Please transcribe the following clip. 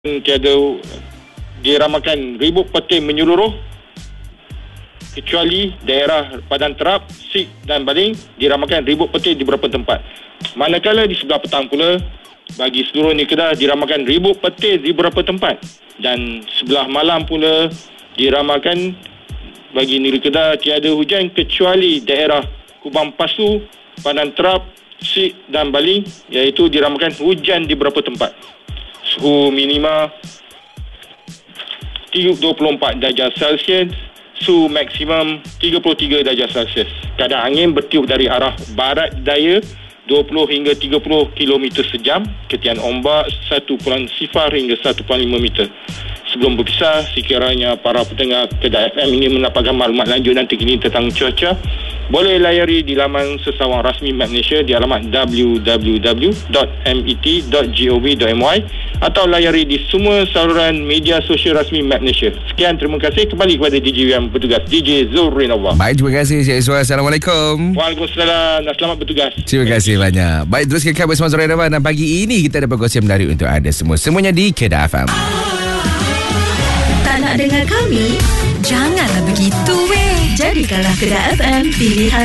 tiada diramakan ribut petir menyeluruh kecuali daerah Padang Terap, Sik dan Baling diramakan ribut petir di beberapa tempat. Manakala di sebelah petang pula bagi seluruh negeri Kedah diramakan ribut petir di beberapa tempat, dan sebelah malam pula diramakan bagi negeri Kedah tiada hujan kecuali daerah Kubang Pasu, Padang Terap, Sik dan Baling, iaitu diramakan hujan di beberapa tempat. Suhu minima 24 darjah Celsius, suhu maksimum 33 darjah Celsius. Keadaan angin bertiup dari arah barat daya 20 hingga 30 km sejam. Ketian ombak 1.0 hingga 1.5 meter. Sebelum berpisah, sekiranya para pendengar Kedah FM ingin mendapatkan maklumat lanjut dan terkini tentang cuaca, boleh layari di laman sesawang rasmi Met Malaysia di alamat www.met.gov.my atau layari di semua saluran media sosial rasmi Met Malaysia. Sekian, terima kasih. Kembali kepada DJ yang bertugas, DJ Zulrinallah. Baik, terima kasih Cik Iswar. Assalamualaikum. Waalaikumsalam dan selamat bertugas. Terima kasih banyak. Baik, teruskan kami bersama Zura Irfan, dan pagi ini kita ada gosip menarik untuk anda semua. Semuanya di Kedah FM. Tak nak dengar kami? Janganlah begitu weh. Jadikanlah Kedah FM pilihan